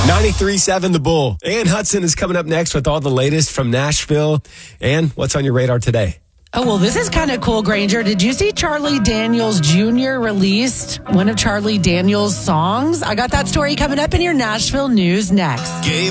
93.7 The Bull. Ann Hudson is coming up next with all the latest from Nashville. Ann, what's on your radar today? Oh, well, this is kind of cool, Granger. Did you see Charlie Daniels Jr. released one of Charlie Daniels' songs? I got that story coming up in your Nashville news next.